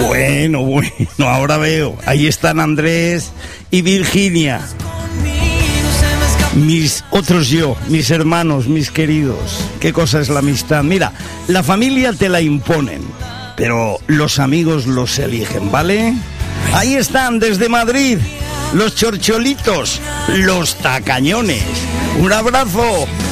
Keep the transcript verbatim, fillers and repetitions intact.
Bueno, bueno, ahora veo. Ahí están Andrés y Virginia. Mis otros yo, mis hermanos, mis queridos. ¿Qué cosa es la amistad? Mira, la familia te la imponen, pero los amigos los eligen, ¿vale? Ahí están desde Madrid, los chorcholitos, los tacañones. Un abrazo.